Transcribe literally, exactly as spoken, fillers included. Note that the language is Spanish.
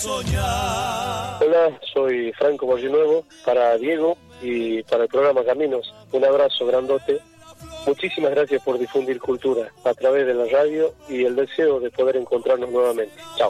Hola, soy Franco Barrinuevo, para Diego y para el programa Caminos. Un abrazo grandote. Muchísimas gracias por difundir cultura a través de la radio y el deseo de poder encontrarnos nuevamente. Chao.